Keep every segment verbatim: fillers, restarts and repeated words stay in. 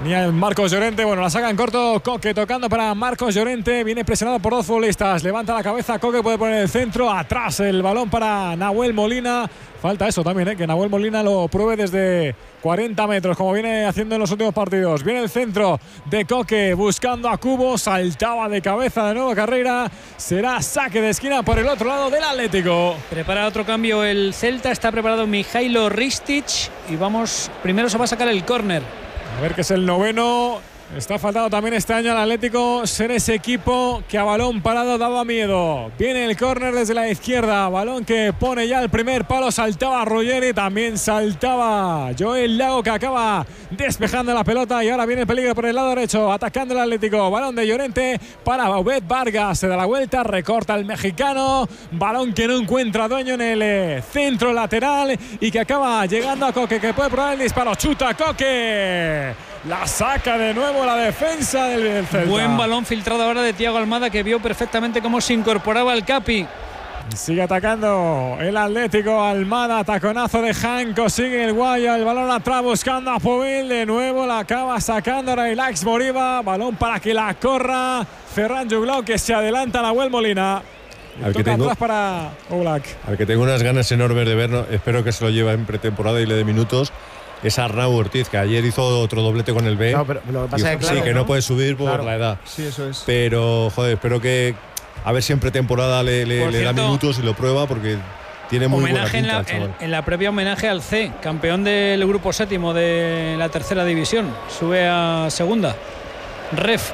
Venía Marcos Llorente, bueno, la saca en corto. Coque tocando para Marcos Llorente. Viene presionado por dos futbolistas. Levanta la cabeza, Coque puede poner el centro. Atrás el balón para Nahuel Molina. Falta eso también, ¿eh? Que Nahuel Molina lo pruebe desde cuarenta metros, como viene haciendo en los últimos partidos. Viene el centro de Coque buscando a Cubo. Saltaba de cabeza de nuevo Carrera. Será saque de esquina por el otro lado del Atlético. Prepara otro cambio el Celta. Está preparado Mijailo Ristic. Y vamos, primero se va a sacar el córner. A ver que es el noveno. Está faltando también este año al Atlético ser ese equipo que a balón parado daba miedo. Viene el córner desde la izquierda. Balón que pone ya el primer palo. Saltaba Ruggeri. También saltaba Joel Lago, que acaba despejando la pelota. Y ahora viene el peligro por el lado derecho. Atacando el Atlético. Balón de Llorente para Obed Vargas. Se da la vuelta. Recorta el mexicano. Balón que no encuentra dueño en el centro lateral. Y que acaba llegando a Coque, que puede probar el disparo. Chuta Coque. La saca de nuevo la defensa del Celta. Buen balón filtrado ahora de Thiago Almada, que vio perfectamente cómo se incorporaba el Capi. Sigue atacando el Atlético. Almada, taconazo de Janko. Sigue el Guaya, el balón atrás buscando a Pubil. De nuevo la acaba sacando Relax Moriba. Balón para que la corra Ferran Juglau, que se adelanta a Nahuel Molina. Al que tengo, atrás para Oblak. Al que tengo unas ganas enormes de verlo, espero que se lo lleve en pretemporada y le dé minutos. Es Arnau Ortiz, que ayer hizo otro doblete con el B. No, pero lo que pasa es que, claro, sí, que no, no puede subir por claro. la edad. Sí, eso es. Pero, joder, espero que a ver si en pretemporada le, le, le da minutos y lo prueba, porque tiene muy homenaje buena pinta, en, la, en, en la previa homenaje al C, campeón del grupo séptimo de la tercera división. Sube a segunda. Ref.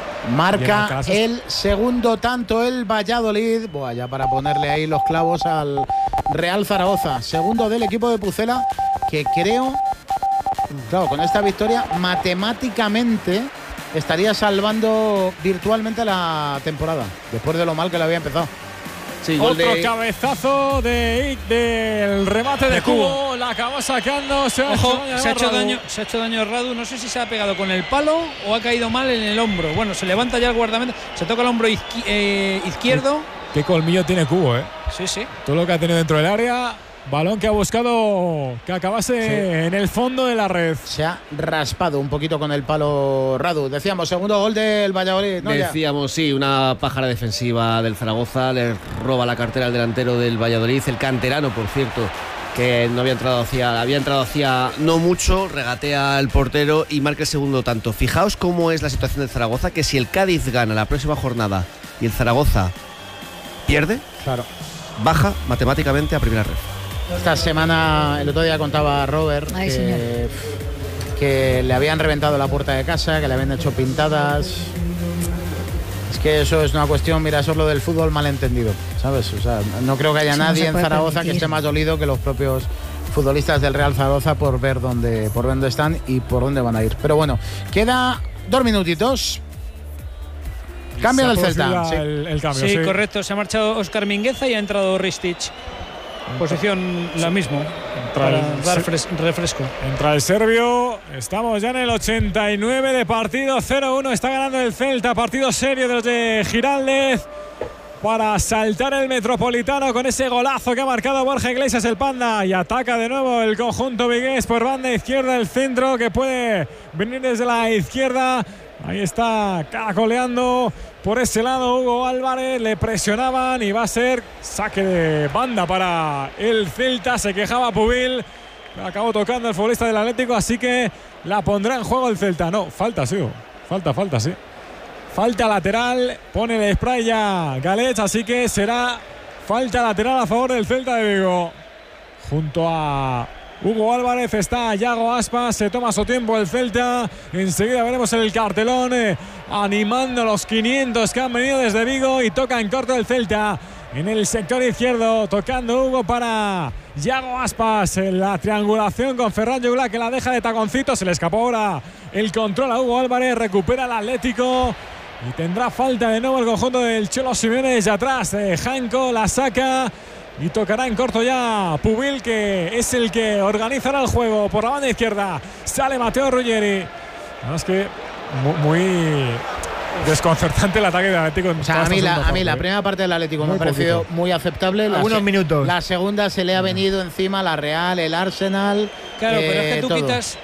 Marca el segundo tanto el Valladolid. Buah, ya para ponerle ahí los clavos al Real Zaragoza. Segundo del equipo de Pucela, que creo... Claro, con esta victoria matemáticamente estaría salvando virtualmente la temporada, después de lo mal que le había empezado. Sí, otro de... cabezazo de, del remate de, de Cubo. Cubo. La acabó sacando. Se, Ojo, ha se, ha hecho daño, se ha hecho daño Radu. No sé si se ha pegado con el palo o ha caído mal en el hombro. Bueno, se levanta ya el guardameta. Se toca el hombro izqui eh, izquierdo. Qué colmillo tiene Cubo, ¿eh? Sí, sí. Todo lo que ha tenido dentro del área. Balón que ha buscado que acabase sí. en el fondo de la red. Se ha raspado un poquito con el palo Radu. Decíamos, segundo gol del Valladolid, ¿no? Decíamos, sí, una pájara defensiva del Zaragoza. Le roba la cartera al delantero del Valladolid. El canterano, por cierto, que no había entrado hacia, había entrado hacia no mucho, regatea al portero y marca el segundo tanto. Fijaos cómo es la situación del Zaragoza, que si el Cádiz gana la próxima jornada y el Zaragoza pierde, claro, baja matemáticamente a primera red. Esta semana, el otro día contaba Robert Ay, que, que le habían reventado la puerta de casa, que le habían hecho pintadas. Es que eso es una cuestión, mira, eso es lo del fútbol malentendido, ¿sabes? O sea, no creo que haya eso nadie no en Zaragoza permitir. que esté más dolido que los propios futbolistas del Real Zaragoza por ver dónde, por dónde están y por dónde van a ir. Pero bueno, queda dos minutitos. Cambio del Celta. Sí, el, el cambio, sí, sí, correcto. Se ha marchado Óscar Mingueza y ha entrado Ristic. Posición la misma para dar fres refresco. Entra el serbio. Estamos ya en el ochenta y nueve de partido. cero uno está ganando el Celta. Partido serio de los de Giraldez para saltar el Metropolitano con ese golazo que ha marcado Borja Iglesias, el Panda. Y ataca de nuevo el conjunto vigués por banda izquierda, el centro que puede venir desde la izquierda. Ahí está caracoleando por ese lado Hugo Álvarez, le presionaban y va a ser saque de banda para el Celta. Se quejaba Pubil, acabó tocando el futbolista del Atlético, así que la pondrá en juego el Celta. No, falta, sí, falta, falta, sí. Falta lateral, pone el spray ya Galech, así que será falta lateral a favor del Celta de Vigo. Junto a Hugo Álvarez está Yago Aspas, se toma su tiempo el Celta. Enseguida veremos el cartelón eh, animando los quinientos que han venido desde Vigo y toca en corto el Celta. En el sector izquierdo, tocando Hugo para Yago Aspas. En la triangulación con Ferran Juglau, que la deja de taconcito. Se le escapó ahora el control a Hugo Álvarez. Recupera el Atlético. Y tendrá falta de nuevo el conjunto del Cholo Simeone desde atrás. Eh, Janko la saca. Y tocará en corto ya Pubil, que es el que organizará el juego por la banda izquierda. Sale Matteo Ruggeri. No, es que muy, muy desconcertante el ataque del Atlético. O sea, a mí, la, a mí la primera parte del Atlético muy me ha parecido poquito. muy aceptable. Algunos minutos. La segunda se le ha venido encima la Real, el Arsenal. Claro, eh, pero es que tú todo. quitas,